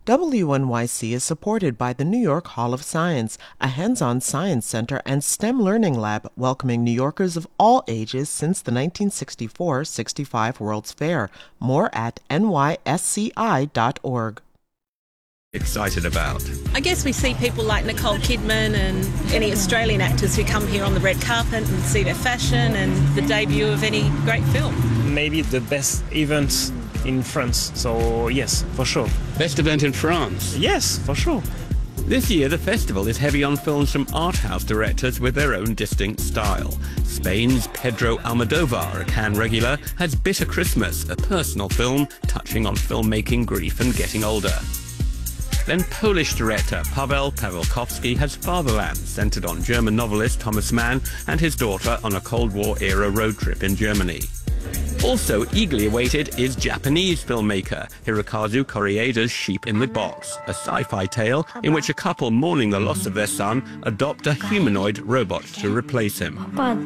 WNYC is supported by the New York Hall of Science, a hands-on science center and STEM learning lab welcoming New Yorkers of all ages since the 1964-65 World's Fair. More at nysci.org. Excited about? I guess we see people like Nicole Kidman and any Australian actors who come here on the red carpet and see their fashion and the debut of any great film. Maybe the best event in France, so yes, for sure. Best event in France? Yes, for sure. This year the festival is heavy on films from art house directors with their own distinct style. Spain's Pedro Almodovar, a Cannes regular, has Bitter Christmas, a personal film touching on filmmaking, grief and getting older. Then Polish director Paweł Pawlikowski has Fatherland, centred on German novelist Thomas Mann and his daughter on a Cold War-era road trip in Germany. Also eagerly awaited is Japanese filmmaker Hirokazu Koreeda's Sheep in the Box, a sci-fi tale in which a couple mourning the loss of their son adopt a humanoid robot to replace him.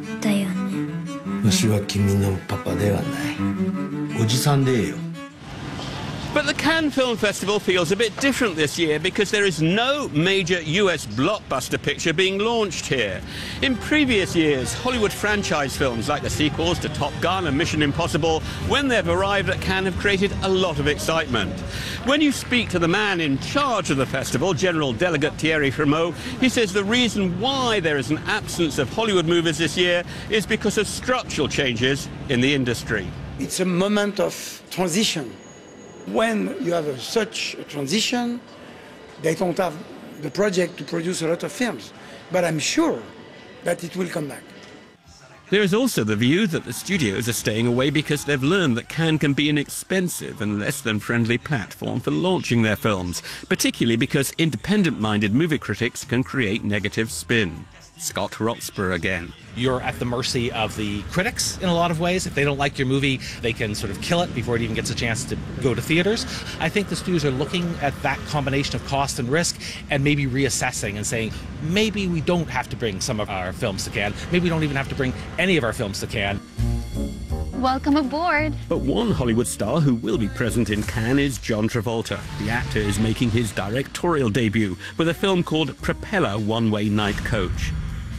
私は君のパパではない。おじさんでいいよ。 But the Cannes Film Festival feels a bit different this year because there is no major US blockbuster picture being launched here. In previous years, Hollywood franchise films like the sequels to Top Gun and Mission Impossible, when they've arrived at Cannes, have created a lot of excitement. When you speak to the man in charge of the festival, General Delegate Thierry Frémaux, he says the reason why there is an absence of Hollywood movies this year is because of structural changes in the industry. It's a moment of transition. When you have such a transition, they don't have the project to produce a lot of films. But I'm sure that it will come back. There is also the view that the studios are staying away because they've learned that Cannes can be an expensive and less than friendly platform for launching their films, particularly because independent-minded movie critics can create negative spin. Scott Roxburgh again. You're at the mercy of the critics in a lot of ways. If they don't like your movie, they can sort of kill it before it even gets a chance to go to theaters. I think the studios are looking at that combination of cost and risk and maybe reassessing and saying, maybe we don't have to bring some of our films to Cannes. Maybe we don't even have to bring any of our films to Cannes. Welcome aboard. But one Hollywood star who will be present in Cannes is John Travolta. The actor is making his directorial debut with a film called Propeller One-Way Night Coach.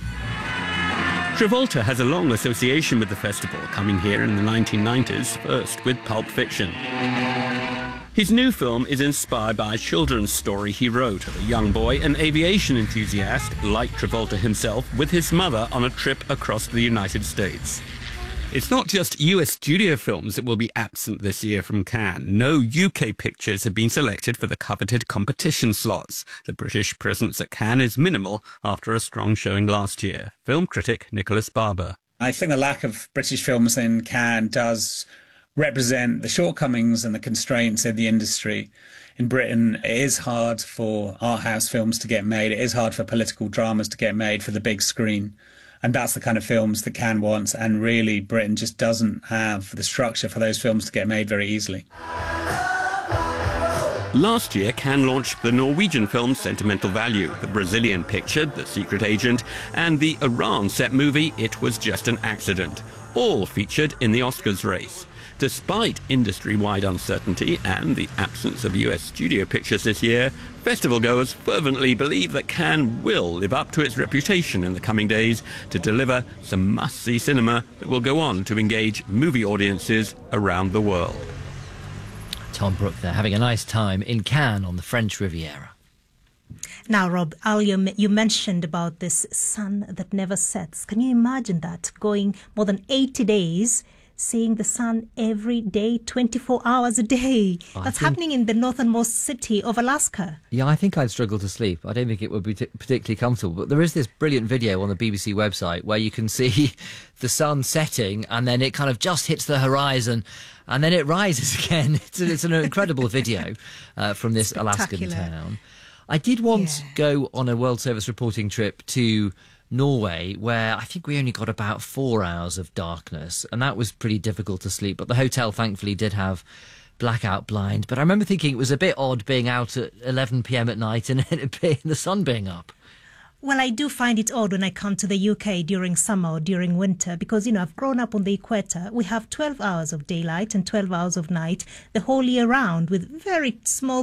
Travolta has a long association with the festival, coming here in the 1990s, first with Pulp Fiction. His new film is inspired by a children's story he wrote of a young boy, an aviation enthusiast, like Travolta himself, with his mother on a trip across the United States. It's not just US studio films that will be absent this year from Cannes. No UK pictures have been selected for the coveted competition slots. The British presence at Cannes is minimal after a strong showing last year. Film critic Nicholas Barber. I think the lack of British films in Cannes does represent the shortcomings and the constraints in the industry. In Britain, it is hard for art house films to get made. It is hard for political dramas to get made for the big screen. And that's the kind of films that Cannes wants, and really Britain just doesn't have the structure for those films to get made very easily. Last year, Cannes launched the Norwegian film Sentimental Value, the Brazilian picture The Secret Agent, and the Iran-set movie It Was Just an Accident, all featured in the Oscars race. Despite industry-wide uncertainty and the absence of US studio pictures this year, festival-goers fervently believe that Cannes will live up to its reputation in the coming days to deliver some must-see cinema that will go on to engage movie audiences around the world. Tom Brooke there, having a nice time in Cannes on the French Riviera. Now, Rob, you mentioned about this sun that never sets. Can you imagine that? Going more than 80 days, seeing the sun every day, 24 hours a day. That's happening in the northernmost city of Alaska. Yeah, I think I'd struggle to sleep. I don't think it would be particularly comfortable. But there is this brilliant video on the BBC website where you can see the sun setting and then it kind of just hits the horizon and then it rises again. It's an incredible video from this Alaskan town. I did once go on a World Service reporting trip to Norway, where I think we only got about 4 hours of darkness, and that was pretty difficult to sleep. But the hotel, thankfully, did have blackout blind. But I remember thinking it was a bit odd being out at 11 p.m. at night and the sun being up. Well, I do find it odd when I come to the UK during summer or during winter because, you know, I've grown up on the equator. We have 12 hours of daylight and 12 hours of night the whole year round with very small